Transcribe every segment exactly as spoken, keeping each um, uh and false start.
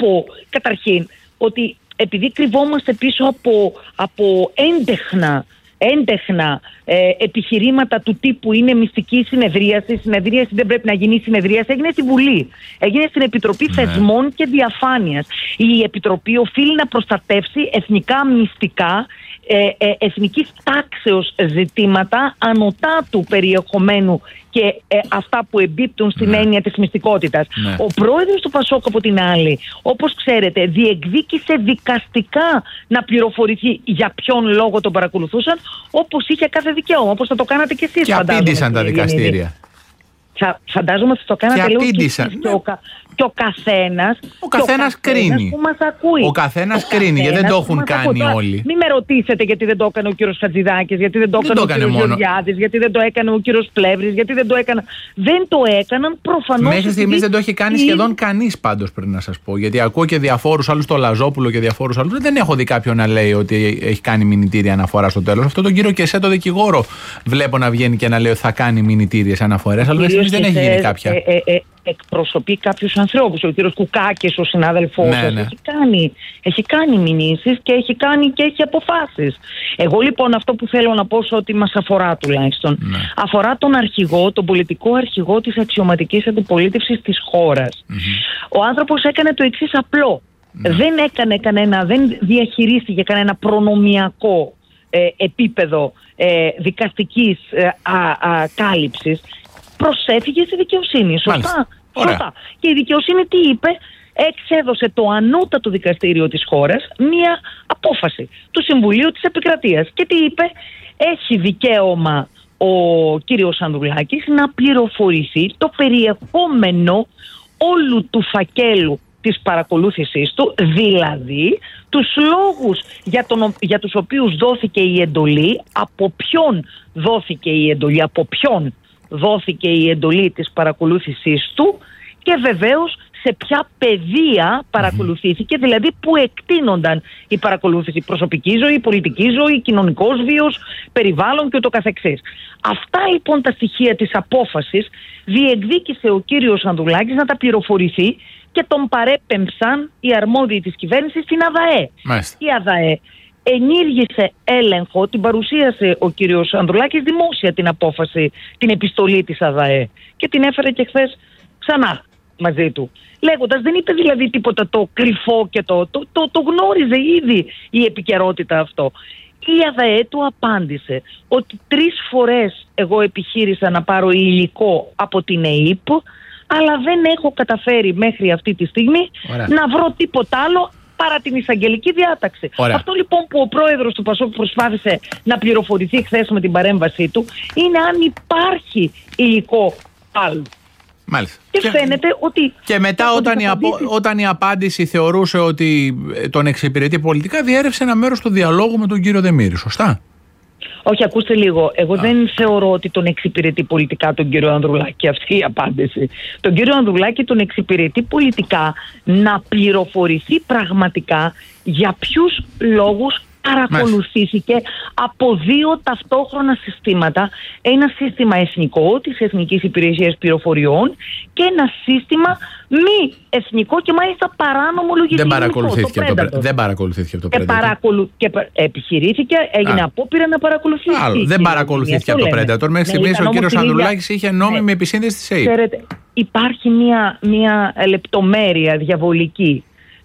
πω καταρχήν ότι επειδή κρυβόμαστε πίσω από, από έντεχνα, έντεχνα ε, επιχειρήματα του τύπου είναι μυστική συνεδρίαση, συνεδρίαση δεν πρέπει να γίνει συνεδρίαση, έγινε στη Βουλή, έγινε στην Επιτροπή ναι. Θεσμών και Διαφάνειας. Η Επιτροπή οφείλει να προστατεύσει εθνικά μυστικά, ε, ε, εθνικής τάξεως ζητήματα ανωτά του περιεχομένου και ε, αυτά που εμπίπτουν στην ναι. έννοια της μυστικότητας. Ναι. Ο πρόεδρος του Πασόκ από την άλλη, όπως ξέρετε, διεκδίκησε δικαστικά να πληροφορηθεί για ποιον λόγο τον παρακολουθούσαν, όπως είχε κάθε δικαίωμα, όπως θα το κάνατε και εσείς. Και απήντησαν τα δικαστήρια. Φαντάζομαι ότι το κάνατε λίγο και, και, ο, και ο καθένας ο καθένας κρίνει που μας ακούει. Ο καθένας κρίνει γιατί δεν το έχουν κάνει όλοι. Μην με ρωτήσετε γιατί δεν το έκανε ο κύριος Χατζηδάκης, γιατί δεν το δεν έκανε το ο κύριος μόνο. Γεωργιάδης, γιατί δεν το έκανε ο κύριος Πλεύρης, γιατί δεν το έκανα. Δεν το έκαναν προφανώς. Μέχρι στιγμής δεν το έχει κάνει σχεδόν κανείς πάντως, πρέπει να σας πω. Γιατί ακούω και διαφόρους άλλους, το Λαζόπουλο και διαφόρους άλλους. Δεν έχω δει κάποιον να λέει ότι έχει κάνει μηνυτήρια αναφορά στο τέλος. Αυτό τον κύριο Κεσέ, το δικηγόρο, βλέπω να βγαίνει και να λέει ότι θα κάνει μηνυτήριες αναφορές. Αλλά δεν έχει γίνει κάποια. Ε, ε, ε, εκπροσωπεί κάποιους ανθρώπους. Ο κύριος Κουκάκης, ο συνάδελφός ναι, σας, ναι. έχει κάνει, έχει κάνει μηνύσεις και έχει κάνει και έχει αποφάσεις. Εγώ λοιπόν αυτό που θέλω να πω σε ό,τι μας αφορά τουλάχιστον, ναι. αφορά τον αρχηγό, τον πολιτικό αρχηγό της αξιωματικής αντιπολίτευσης της χώρας. Mm-hmm. Ο άνθρωπος έκανε το εξής απλό. Ναι. Δεν έκανε κανένα, δεν διαχειρίστηκε κανένα προνομιακό ε, επίπεδο ε, δικαστικής ε, α, α, κάλυψης. Προσέφυγε στη δικαιοσύνη. Σωστά. Σωστά. Και η δικαιοσύνη τι είπε? Εξέδωσε το ανώτατο δικαστήριο της χώρας μία απόφαση του Συμβουλίου της Επικρατείας. Και τι είπε? Έχει δικαίωμα ο κύριος Ανδρουλάκης να πληροφορηθεί το περιεχόμενο όλου του φακέλου της παρακολούθησής του, δηλαδή τους λόγους για, τον, για τους οποίους δόθηκε η εντολή, από ποιον δόθηκε η εντολή, από ποιον δόθηκε η εντολή της παρακολούθησής του και βεβαίως σε ποια πεδία παρακολουθήθηκε, δηλαδή που εκτείνονταν η παρακολούθηση, προσωπική ζωή, πολιτική ζωή, κοινωνικός βίος, περιβάλλον και ούτω καθεξής. Αυτά λοιπόν τα στοιχεία της απόφασης διεκδίκησε ο κύριος Ανδρουλάκης να τα πληροφορηθεί και τον παρέπεμψαν οι αρμόδιοι της κυβέρνησης στην ΑΔΑΕ. Μάλιστα. Η ΑΔΑΕ ενήργησε έλεγχο, την παρουσίασε ο κύριος Ανδρουλάκης δημόσια την απόφαση, την επιστολή της ΑΔΑΕ και την έφερε και χθες ξανά μαζί του. Λέγοντας, δεν είπε δηλαδή τίποτα το κρυφό και το, το, το, το γνώριζε ήδη η επικαιρότητα αυτό. Η ΑΔΑΕ του απάντησε ότι τρεις φορές εγώ επιχείρησα να πάρω υλικό από την ΕΥΠ, αλλά δεν έχω καταφέρει μέχρι αυτή τη στιγμή Ωραία. να βρω τίποτα άλλο παρά την εισαγγελική διάταξη. Ωραία. Αυτό λοιπόν που ο πρόεδρος του Πασόκ προσπάθησε να πληροφορηθεί χθες με την παρέμβασή του είναι αν υπάρχει υλικό άλλο. Μάλιστα. Και, και φαίνεται ότι... Και μετά όταν η, απο... όταν η απάντηση θεωρούσε ότι τον εξυπηρετεί πολιτικά, διέρευσε ένα μέρος του διαλόγου με τον κύριο Δεμήρη, σωστά? Όχι, ακούστε λίγο. Εγώ Α. δεν θεωρώ ότι τον εξυπηρετεί πολιτικά τον κύριο Ανδρουλάκη αυτή η απάντηση. Τον κύριο Ανδρουλάκη τον εξυπηρετεί πολιτικά να πληροφορηθεί πραγματικά για ποιους λόγους παρακολουθήθηκε από δύο ταυτόχρονα συστήματα. Ένα σύστημα εθνικό της Εθνικής Υπηρεσίας Πληροφοριών και ένα σύστημα μη εθνικό και μάλιστα παράνομο λογισμικό. Δεν παρακολουθήθηκε αυτό το, δεν παρακολουθήθηκε αυτό το Predator. Παρακολου... Και επιχειρήθηκε, έγινε Α. απόπειρα να παρακολουθήσει. Άλλο, δεν παρακολουθήθηκε αυτό το Predator. Μέχρι στιγμής ο κύριος Ανδρουλάκης είχε νόμιμη ναι. επισύνδεση της ΕΕΠ. Ξέρετε, υπάρχει μια, μια λεπτομέρεια διαβολική.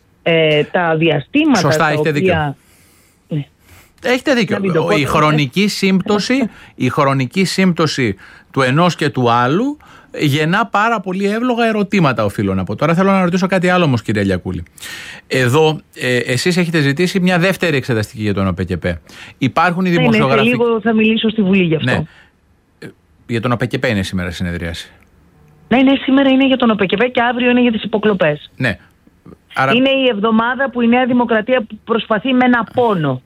Ε, τα διαστήματα Σωστά, τα έχετε οποία... δίκιο. Έχετε δίκιο. Η χρονική σύμπτωση, η χρονική σύμπτωση του ενός και του άλλου γεννά πάρα πολύ εύλογα ερωτήματα, οφείλω να πω. Τώρα θέλω να ρωτήσω κάτι άλλο όμως, κύριε Λιακούλη. Εδώ ε, εσείς έχετε ζητήσει μια δεύτερη εξεταστική για τον ΟΠΕΚΕΠΕ. Υπάρχουν οι δημοσιογραφικοί... Ναι, ναι, λίγο θα μιλήσω στη Βουλή γι' αυτό. Ναι. Για τον ΟΠΕΚΕΠΕ είναι σήμερα συνεδρίαση. Ναι, ναι, σήμερα είναι για τον ΟΠΕΚΕΠΕ και αύριο είναι για τις υποκλοπές. Ναι. Άρα... Είναι η εβδομάδα που η Νέα Δημοκρατία προσπαθεί με ένα πόνο.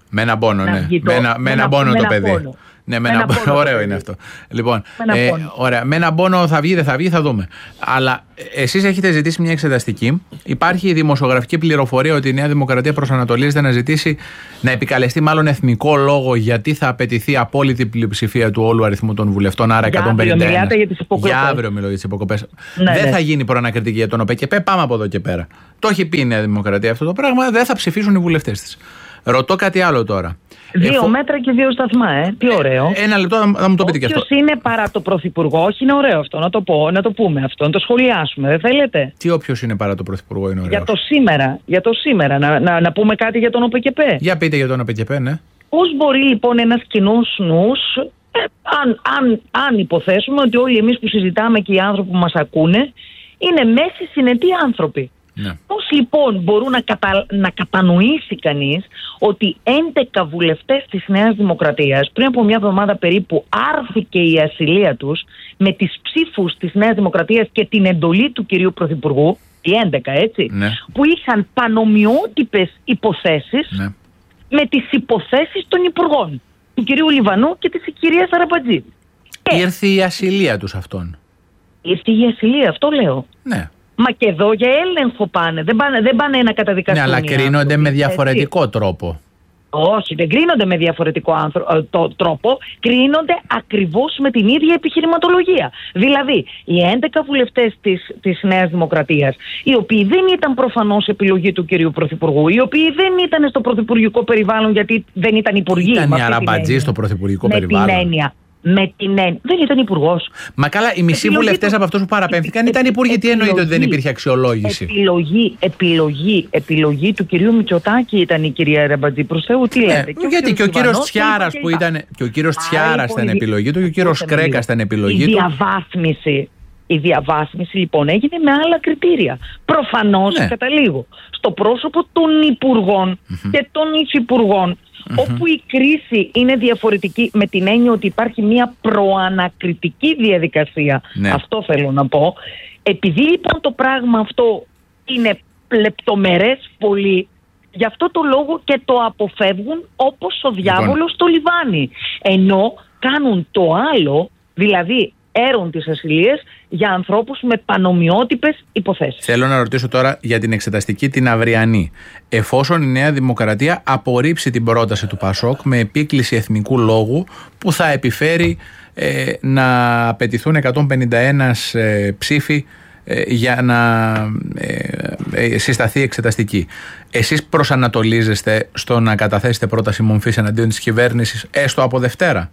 Με ένα πόνο, ναι. Με ένα, με ένα πόνο το παιδί. Πόνο. Ναι, με ένα πόνο. Ωραίο είναι αυτό. Λοιπόν, με ένα, ε, ωραία. Με ένα πόνο θα βγει, δεν θα βγει, θα δούμε. Αλλά εσείς έχετε ζητήσει μια εξεταστική. Υπάρχει η δημοσιογραφική πληροφορία ότι η Νέα Δημοκρατία προσανατολίζεται να ζητήσει, να επικαλεστεί μάλλον εθνικό λόγο, γιατί θα απαιτηθεί απόλυτη πλειοψηφία του όλου αριθμού των βουλευτών, άρα εκατόν πενήντα ένα. Για, για, για αύριο μιλώ για τις υποκοπές. Ναι, δεν ναι. θα γίνει προανακριτική για τον ΟΠΕΚΕΠΕ. Πάμε από εδώ και πέρα. Το έχει πει η Νέα Δημοκρατία αυτό το πράγμα. Δεν θα ψηφίσουν οι βουλευτές της. Ρωτώ κάτι άλλο τώρα. Δύο Εφο... μέτρα και δύο σταθμά, ε. Τι ωραίο. Ένα λεπτό θα, θα μου το πείτε και αυτό. Όποιος είναι παρά το Πρωθυπουργό, όχι, είναι ωραίο αυτό. Να το πω, να το πούμε αυτό, να το σχολιάσουμε. Δεν θέλετε? Τι όποιος είναι παρά το Πρωθυπουργό είναι ωραίο? Για το σήμερα, για το σήμερα. Να, να, να πούμε κάτι για τον ΟΠΕΚΕΠΕ. Για πείτε για τον ΟΠΕΚΕΠΕ, ναι. Πώς μπορεί λοιπόν ένας κοινός νους, ε, αν, αν, αν υποθέσουμε ότι όλοι εμείς που συζητάμε και οι άνθρωποι που μας ακούνε είναι μέση συνετοί άνθρωποι. Ναι. Πώς λοιπόν μπορούν να, κατα... να κατανοήσει κανείς ότι έντεκα βουλευτές της Νέας Δημοκρατίας πριν από μια εβδομάδα περίπου άρθηκε η ασυλία τους με τις ψήφους της Νέας Δημοκρατίας και την εντολή του κυρίου Πρωθυπουργού, οι έντεκα έτσι, ναι. που είχαν πανομοιότυπες υποθέσεις ναι. με τις υποθέσεις των υπουργών, του κυρίου Λιβανού και της κυρίας Αραμπατζή. Ήρθε η ασυλία τους αυτών. Ήρθε η ασυλία, αυτό λέω. Ναι. Μα και εδώ για έλεγχο πάνε. Δεν πάνε, δεν πάνε να καταδικαστούν. Ναι, αλλά κρίνονται άνθρωποι, με διαφορετικό έτσι. τρόπο. Όχι, δεν κρίνονται με διαφορετικό άνθρω... το, τρόπο. Κρίνονται ακριβώς με την ίδια επιχειρηματολογία. Δηλαδή, οι έντεκα βουλευτές της, της Νέας Δημοκρατίας, οι οποίοι δεν ήταν προφανώς επιλογή του κυρίου Πρωθυπουργού, οι οποίοι δεν ήταν στο πρωθυπουργικό περιβάλλον γιατί δεν ήταν υπουργοί. Ήταν η Αραμπατζή στο πρωθυπουργικό με περιβάλλον. Την έννοια. Με την έννοια. Δεν ήταν υπουργός. Μα καλά, οι μισοί βουλευτές του... από αυτούς που παραπέμφθηκαν ήταν υπουργοί. Τι εννοείται ότι δεν υπήρχε αξιολόγηση? Επιλογή, επιλογή, επιλογή του κυρίου Μητσοτάκη ήταν η κυρία Αραμπατζή. Προς Θεού, τι λέτε. Ε, και γιατί και ο κύριος Τσιάρας που ήταν. Και ο κύριος Τσιάρας ήταν επιλογή του και ο κύριος Κρέκας ήταν επιλογή του. Η διαβάθμιση. Η διαβάθμιση λοιπόν έγινε με άλλα κριτήρια. Προφανώς, ναι. καταλήγω, στο πρόσωπο των υπουργών mm-hmm. και των υφυπουργών, mm-hmm. όπου η κρίση είναι διαφορετική με την έννοια ότι υπάρχει μια προανακριτική διαδικασία. Ναι. Αυτό θέλω να πω. Επειδή λοιπόν το πράγμα αυτό είναι λεπτομερές πολύ, γι' αυτό το λόγο και το αποφεύγουν όπως ο διάβολος στο λιβάνι. Ενώ κάνουν το άλλο, δηλαδή έρουν τις ασυλίες για ανθρώπους με πανομοιότυπες υποθέσεις. Θέλω να ρωτήσω τώρα για την εξεταστική την αυριανή. Εφόσον η Νέα Δημοκρατία απορρίψει την πρόταση του ΠΑΣΟΚ με επίκληση εθνικού λόγου που θα επιφέρει ε, να απαιτηθούν εκατόν πενήντα ένα ε, ψήφοι ε, για να ε, ε, συσταθεί εξεταστική. Εσείς προσανατολίζεστε στο να καταθέσετε πρόταση μομφής εναντίον της κυβέρνησης έστω από Δευτέρα?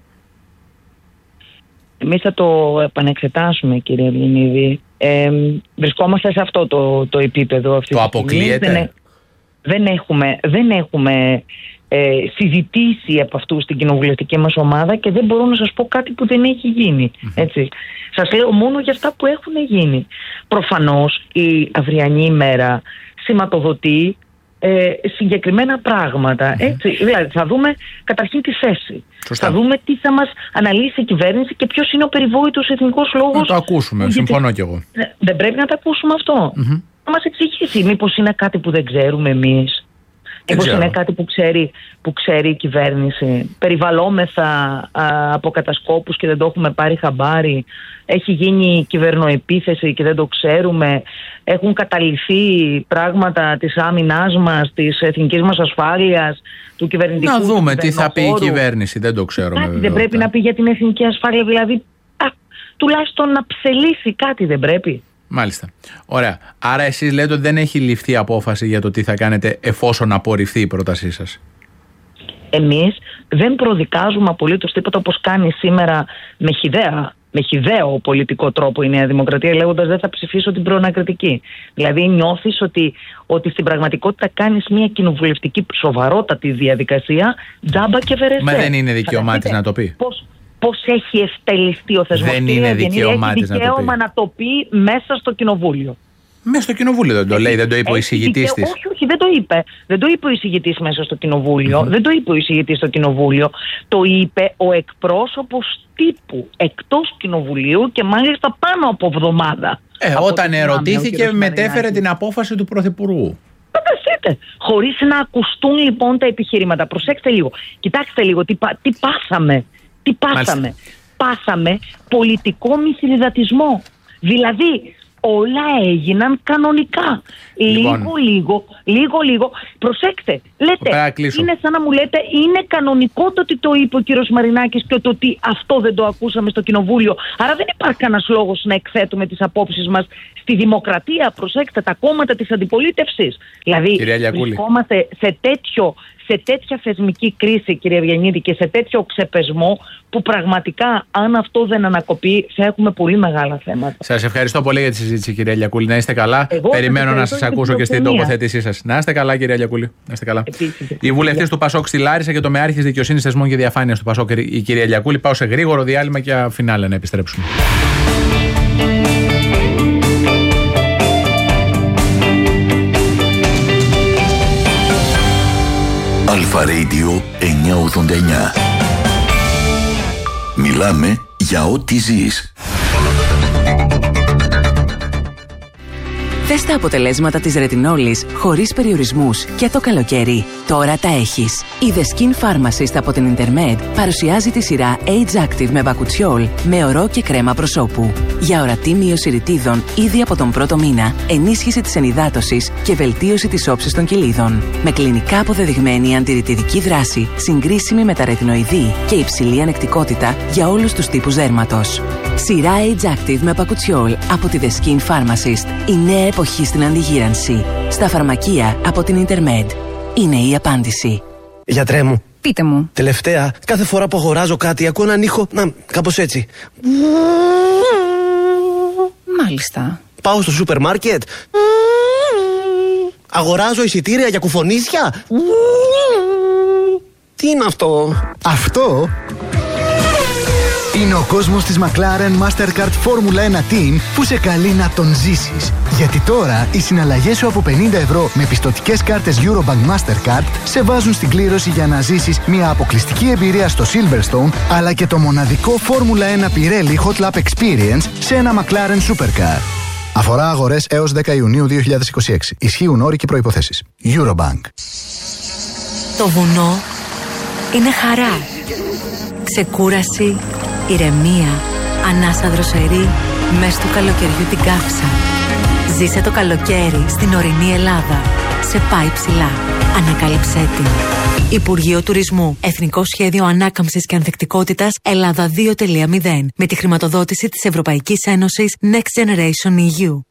Εμείς θα το επανεξετάσουμε, κύριε Ευληνίδη. Ε, βρισκόμαστε σε αυτό το, το επίπεδο αυτή το αποκλείεται? Δεν, δεν έχουμε, δεν έχουμε ε, συζητήσει από αυτού στην κοινοβουλευτική μας ομάδα και δεν μπορώ να σας πω κάτι που δεν έχει γίνει. Mm-hmm. Έτσι. Σας λέω μόνο για αυτά που έχουν γίνει. Προφανώς η αυριανή ημέρα σηματοδοτεί Ε, συγκεκριμένα πράγματα. Mm-hmm. Έτσι. Δηλαδή, θα δούμε καταρχήν τη θέση. Σωστά. Θα δούμε τι θα μας αναλύσει η κυβέρνηση και ποιος είναι ο περιβόητος εθνικός λόγος. Να το ακούσουμε, γιατί... συμφωνώ κι εγώ. Δεν πρέπει να το ακούσουμε αυτό. Mm-hmm. Να μας εξηγήσει μήπως είναι κάτι που δεν ξέρουμε εμείς. Μήπως είναι κάτι που ξέρει, που ξέρει η κυβέρνηση. Περιβαλλόμεθα α, από κατασκόπους και δεν το έχουμε πάρει χαμπάρι. Έχει γίνει κυβερνοεπίθεση και δεν το ξέρουμε. Έχουν καταληφθεί πράγματα της άμυνάς μας, της εθνικής μας ασφάλειας, του κυβερνητικού. Να δούμε τι θα πει η κυβέρνηση, δεν το ξέρουμε. Κάτι δεν πρέπει να πει για την εθνική ασφάλεια, δηλαδή α, τουλάχιστον να ψελίσει κάτι δεν πρέπει. Μάλιστα. Ωραία. Άρα εσείς λέτε ότι δεν έχει ληφθεί απόφαση για το τι θα κάνετε εφόσον απορριφθεί η πρότασή σας? Εμείς δεν προδικάζουμε απολύτως τίποτα, όπως κάνει σήμερα με χυδαία, με χυδαίο πολιτικό τρόπο η Νέα Δημοκρατία, λέγοντας δεν θα ψηφίσω την προανακριτική. Δηλαδή νιώθεις ότι, ότι στην πραγματικότητα κάνεις μια κοινοβουλευτική σοβαρότατη διαδικασία τζάμπα και βερεσέ. Μα δεν είναι δικαίωμά της να το πει. Πώς, πώς έχει ευτελιστεί ο θεσμός? Δεν είναι δικαίωμά της να το πει. Έχει δικαίωμα να το πει μέσα στο κοινοβούλιο. Μέσα στο κοινοβούλιο δεν το λέει, δεν το είπε ο εισηγητής της? Όχι, όχι, δεν το είπε. Δεν το είπε ο εισηγητής μέσα στο κοινοβούλιο. Mm-hmm. Δεν το είπε ο εισηγητής στο κοινοβούλιο. Το είπε ο εκπρόσωπος τύπου εκτός κοινοβουλίου και μάλιστα πάνω από εβδομάδα. Ε, από όταν ερωτήθηκε, μετέφερε την απόφαση του Πρωθυπουργού. Φανταστείτε προσέξτε, χωρίς να ακουστούν λοιπόν τα επιχειρήματα. Προσέξτε λίγο, κοιτάξτε λίγο τι, τι πάθαμε. Τι πάθαμε. Πάθαμε πολιτικό μυθιλιδατισμό. Δηλαδή όλα έγιναν κανονικά. Λοιπόν. Λίγο, λίγο, λίγο, λίγο. Προσέξτε, λέτε, είναι σαν να μου λέτε, είναι κανονικό το ότι το είπε ο κύριος Μαρινάκης και το ότι αυτό δεν το ακούσαμε στο κοινοβούλιο. Άρα δεν υπάρχει κανένας λόγος να εκθέτουμε τις απόψεις μας στη δημοκρατία. Προσέξτε, τα κόμματα της αντιπολίτευσης. Δηλαδή, βρισκόμαστε σε τέτοιο... σε τέτοια θεσμική κρίση, κύριε Ευγενίδη, και σε τέτοιο ξεπεσμό που πραγματικά αν αυτό δεν ανακοπεί θα έχουμε πολύ μεγάλα θέματα. Σας ευχαριστώ πολύ για τη συζήτηση, κυρία Λιακούλη. Να είστε καλά. Εγώ περιμένω να σας ακούσω και στην τοποθέτησή σας. Να είστε καλά, κυρία Λιακούλη. Να είστε καλά. Επίσης, η βουλευτής του Πασόκ στη Λάρισα και το μεάρχης δικαιοσύνης, θεσμών και διαφάνειας του Πασόκ, η κυρία Λιακούλη. Πάω σε γρήγορο διάλειμμα και φινάλε να επιστρέψουμε. Αλφα Radio εννιακόσια ογδόντα εννιά. Μιλάμε για ό,τι ζεις. Θες τα αποτελέσματα της ρετινόλης χωρίς περιορισμούς και το καλοκαίρι. Τώρα τα έχεις. Η The Skin Pharmacist από την Intermed παρουσιάζει τη σειρά Age Active με βακουτσιόλ με ορό και κρέμα προσώπου. Για ορατή μείωση ρητίδων ήδη από τον πρώτο μήνα, ενίσχυση της ενυδάτωσης και βελτίωση της όψης των κοιλίδων. Με κλινικά αποδεδειγμένη αντιρρητιδική δράση, συγκρίσιμη με τα ρετινοειδή και υψηλή ανεκτικότητα για όλους τους τύπους δέρματος. Σειρά Age Active με βακουτσιόλ από τη The Skin Pharmacist. Η νέα εποχή στην αντιγύρανση. Στα φαρμακεία από την Intermed. Είναι η απάντηση. Γιατρέ μου. Πείτε μου. Τελευταία, κάθε φορά που αγοράζω κάτι, ακούω έναν ήχο, να, κάπως έτσι. Μάλιστα. Πάω στο σούπερ μάρκετ. Αγοράζω εισιτήρια για κουφονίσια. Τι είναι αυτό? Αυτό είναι ο κόσμος της McLaren Mastercard Formula ένα Team που σε καλεί να τον ζήσεις. Γιατί τώρα οι συναλλαγές σου από πενήντα ευρώ με πιστωτικές κάρτες Eurobank Mastercard σε βάζουν στην κλήρωση για να ζήσεις μια αποκλειστική εμπειρία στο Silverstone, αλλά και το μοναδικό Formula ένα Pirelli Hot Lap Experience σε ένα McLaren Supercar. Αφορά αγορές έως δέκα Ιουνίου δύο χιλιάδες είκοσι έξι. Ισχύουν όροι και προϋποθέσεις. Eurobank. Το βουνό είναι χαρά, ξεκούραση, ηρεμία, ανάσα δροσερή, μες του καλοκαιριού την καύσα. Ζήσε το καλοκαίρι στην ορεινή Ελλάδα. Σε πάει ψηλά. Ανακάλυψέ την. Υπουργείο Τουρισμού. Εθνικό Σχέδιο Ανάκαμψης και Ανθεκτικότητας Ελλάδα δύο κόμμα μηδέν. Με τη χρηματοδότηση της Ευρωπαϊκής Ένωσης Next Generation ι γιου.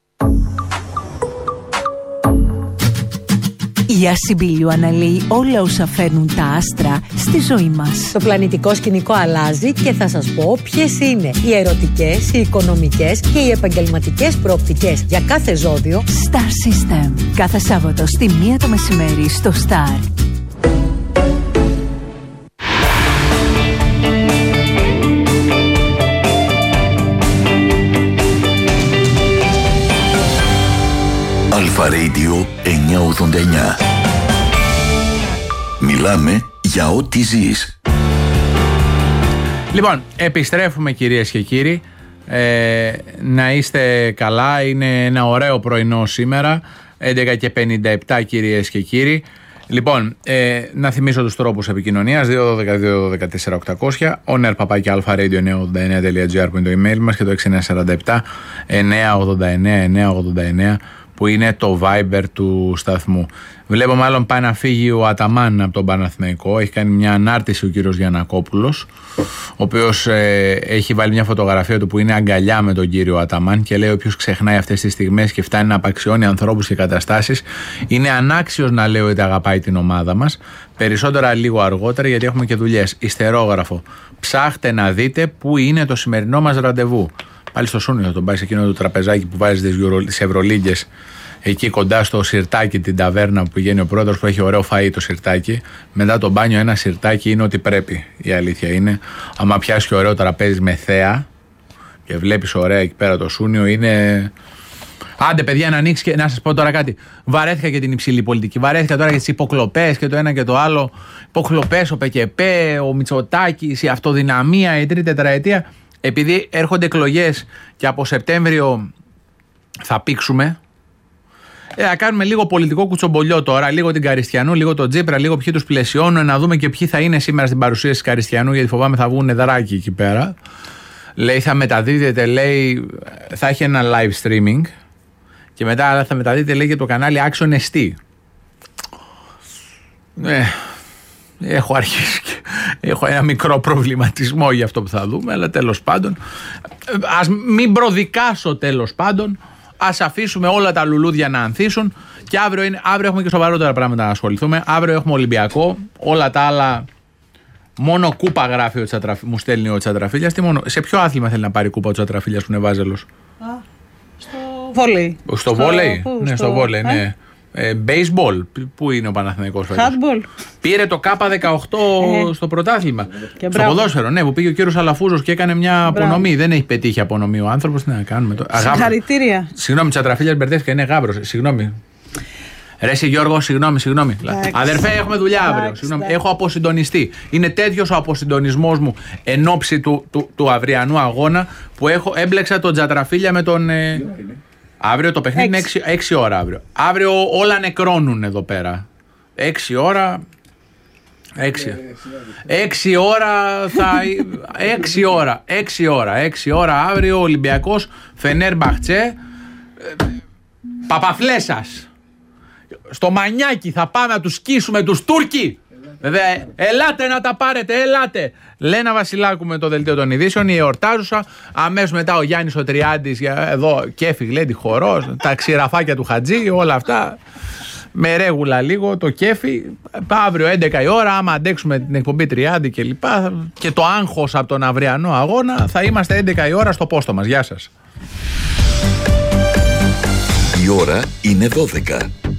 Η Ασυμπήλιο αναλύει όλα όσα φέρνουν τα άστρα στη ζωή μας. Το πλανητικό σκηνικό αλλάζει και θα σας πω ποιες είναι οι ερωτικές, οι οικονομικές και οι επαγγελματικές προοπτικές για κάθε ζώδιο. Star System. Κάθε Σάββατο στη μία το μεσημέρι στο Star. Αλφα Radio εννιακόσια ογδόντα εννιά. Μιλάμε για ό,τι ζεις. Λοιπόν, επιστρέφουμε κυρίες και κύριοι. Ε, να είστε καλά, είναι ένα ωραίο πρωινό σήμερα, έντεκα και πενήντα επτά κυρίες και κύριοι. Λοιπόν, ε, να θυμίσω τους τρόπους επικοινωνίας: δύο ένα δύο ένα τέσσερα οκτακόσια, oner παπάκι αλφα radio εννιακόσια ογδόντα εννέα τελεία τζι άρ που είναι το email μας, και το έξι εννιά τέσσερα επτά εννιακόσια ογδόντα εννέα εννιακόσια ογδόντα εννέα που είναι το Viber του σταθμού. Βλέπω μάλλον πάει να φύγει ο Αταμάν από τον Παναθηναϊκό. Έχει κάνει μια ανάρτηση ο κύριος Γιαννακόπουλος, ο οποίος ε, έχει βάλει μια φωτογραφία του που είναι αγκαλιά με τον κύριο Αταμάν και λέει: όποιος ξεχνάει αυτές τις στιγμές και φτάνει να απαξιώνει ανθρώπους και καταστάσεις, είναι ανάξιος να λέει ότι αγαπάει την ομάδα μας. Περισσότερα λίγο αργότερα, γιατί έχουμε και δουλειές. Ιστερόγραφο. Ψάχτε να δείτε πού είναι το σημερινό μας ραντεβού. Πάλι στο Σούνιο θα τον πάει σε εκείνο το τραπεζάκι που βάζει τις Ευρωλίγκες, εκεί κοντά στο σιρτάκι, την ταβέρνα που πηγαίνει ο πρόεδρος, που έχει ωραίο φαΐ το σιρτάκι. Μετά το μπάνιο ένα σιρτάκι είναι ό,τι πρέπει. Η αλήθεια είναι. Άμα πιάσει και ωραίο τραπέζι με θέα και βλέπεις ωραία εκεί πέρα το Σούνιο, είναι. Άντε, παιδιά, να ανοίξει και να σας πω τώρα κάτι. Βαρέθηκα και την υψηλή πολιτική. Βαρέθηκα τώρα και τις υποκλοπές και το ένα και το άλλο. Υποκλοπές, ο ΠΚΠ, ο Μητσοτάκης, η αυτοδυναμία, η τρίτη τετραετία. Επειδή έρχονται εκλογές και από Σεπτέμβριο θα πήξουμε, Ε, θα κάνουμε λίγο πολιτικό κουτσομπολιό τώρα, λίγο την Καριστιανού, λίγο τον Τσίπρα, λίγο ποιοι τους πλαισιώνουν, να δούμε και ποιοι θα είναι σήμερα στην παρουσίαση της Καριστιανού, γιατί φοβάμαι θα βγουν δράκι εκεί πέρα. Λέει θα μεταδίδεται, λέει, θα έχει ένα live streaming και μετά θα μεταδίδεται, λέει, και το κανάλι Action ες τι. Ε, έχω αρχίσει και έχω ένα μικρό προβληματισμό για αυτό που θα δούμε, αλλά τέλος πάντων ας μην προδικάσω, τέλος πάντων ας αφήσουμε όλα τα λουλούδια να ανθίσουν και αύριο, είναι, αύριο έχουμε και σοβαρότερα πράγματα να ασχοληθούμε. Αύριο έχουμε Ολυμπιακό, όλα τα άλλα μόνο κούπα γράφει ο Τσατραφ... μου στέλνει ο Τσατραφίλιας. Μόνο... Σε ποιο άθλημα θέλει να πάρει κούπα ο Τσατραφίλιας που είναι Βάζελος? Α, στο βόλεϊ. Στο, στο βόλεϊ, ναι, στο βόλεϊ, ναι. Ε, baseball, πού είναι ο Παναθηναϊκός φέτος? Handball. Πήρε το Κάπα δεκαοκτώ ε. στο πρωτάθλημα. Και στο ποδόσφαιρο, ναι, που πήγε ο κύριος Αλαφούζος και έκανε μια μπράβο. απονομή. Δεν έχει πετύχει απονομή ο άνθρωπος. Τι να κάνουμε τώρα. Συγχαρητήρια. Συγγνώμη, Τσατραφίλιας μπερδεύτηκα, είναι γάμπρος. Συγγνώμη. Ρε εσύ Γιώργο, συγγνώμη, συγγνώμη. Αδερφέ, έχουμε δουλειά αύριο. Συγγνώμη. Έχω αποσυντονιστεί. Είναι τέτοιος ο αποσυντονισμός μου εν ώψη του, του, του αυριανού αγώνα που έχω, έμπλεξα τον Τσατραφίλια με τον. Ε, Αύριο το παιχνίδι είναι έξι ώρα αύριο. Αύριο όλα νεκρώνουν εδώ πέρα. έξι ώρα. έξι ώρα θα. έξι ώρα. έξι ώρα. έξι ώρα αύριο Ολυμπιακός Φενέρμπαχτσε. Παπαφλέσας. Στο Μανιάκι θα πάμε να τους σκίσουμε τους Τούρκοι. Βέβαια, ελάτε να τα πάρετε, ελάτε. Λένα Βασιλάκου με το δελτίο των ειδήσεων, η εορτάζουσα. Αμέσως μετά ο Γιάννης ο Τριάντης, εδώ κέφι γλέντι χορός, τα ξηραφάκια του Χατζή, όλα αυτά. Με ρέγουλα λίγο, το κέφι. Αύριο έντεκα η ώρα, άμα αντέξουμε την εκπομπή Τριάντη και λοιπά, και το άγχος από τον αυριανό αγώνα, θα είμαστε έντεκα η ώρα στο πόστο μας. Γεια σας. Η ώρα είναι δώδεκα.